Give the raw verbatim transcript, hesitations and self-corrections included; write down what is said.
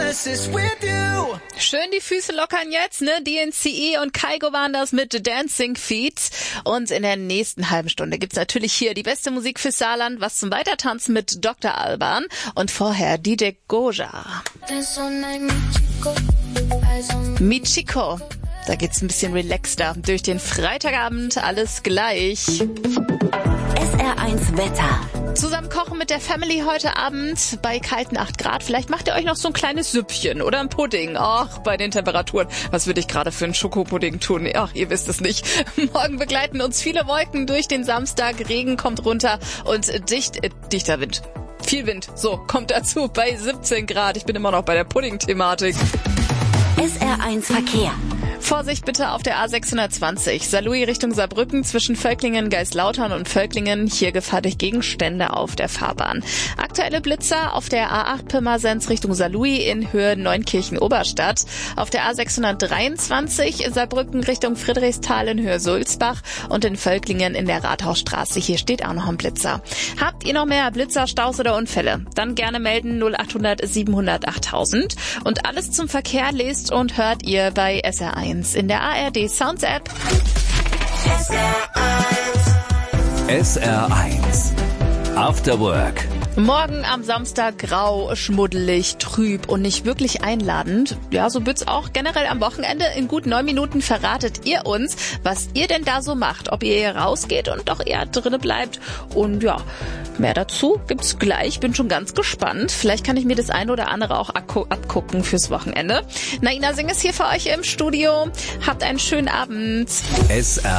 Schön die Füße lockern jetzt, ne? D N C E und Kygo waren das mit Dancing Feet. Und in der nächsten halben Stunde gibt's natürlich hier die beste Musik fürs Saarland, was zum Weitertanzen mit Doktor Alban und vorher D J Goja. Michiko. Da geht's ein bisschen relaxter durch den Freitagabend, alles gleich. S R eins Wetter. Zusammen kochen mit der Family heute Abend bei kalten acht Grad. Vielleicht macht ihr euch noch so ein kleines Süppchen oder ein Pudding. Ach, bei den Temperaturen. Was würde ich gerade für einen Schokopudding tun? Ach, ihr wisst es nicht. Morgen begleiten uns viele Wolken durch den Samstag. Regen kommt runter und dicht, äh, dichter Wind. Viel Wind. So, kommt dazu bei siebzehn Grad. Ich bin immer noch bei der Pudding-Thematik. S R eins Verkehr. Vorsicht bitte auf der A sechshundertzwanzig. Saarlouis Richtung Saarbrücken zwischen Völklingen, Geisslautern und Völklingen. Hier Gefahr durch Gegenstände auf der Fahrbahn. Aktuelle Blitzer auf der A acht Pirmasens Richtung Saarlouis in Höhe Neunkirchen-Oberstadt. Auf der A sechshundertdreiundzwanzig Saarbrücken Richtung Friedrichsthal in Höhe Sulzbach und in Völklingen in der Rathausstraße. Hier steht auch noch ein Blitzer. Habt ihr noch mehr Blitzer, Staus oder Unfälle? Dann gerne melden null acht hundert siebenhundert achttausend. Und alles zum Verkehr lest und hört ihr bei S R eins in der A R D Sounds App. S R eins. S R eins. After Work. Morgen am Samstag grau, schmuddelig, trüb und nicht wirklich einladend. Ja, so wird's auch generell am Wochenende. In gut neun Minuten verratet ihr uns, was ihr denn da so macht. Ob ihr hier rausgeht und doch eher drinne bleibt. Und ja, mehr dazu gibt's gleich. Bin schon ganz gespannt. Vielleicht kann ich mir das eine oder andere auch abgucken fürs Wochenende. Naina Singh ist hier für euch im Studio. Habt einen schönen Abend. S R